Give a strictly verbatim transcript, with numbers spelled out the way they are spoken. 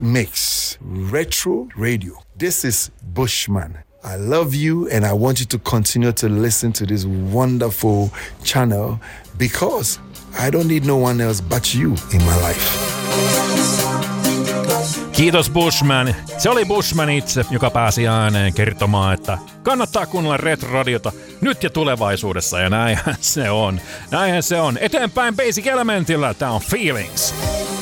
Mix Retro Radio. This is Bushman. I love you and I want you to continue to listen to this wonderful channel because I don't need no one else but you in my life. Kiitos Bushman. Se oli Bushman itse, joka pääsi ääneen kertomaan, että kannattaa kuunnella Retro-radiota nyt ja tulevaisuudessa, ja näinhän se on. Näinhän se on. Eteenpäin Basic Elementillä, tää on Feelings.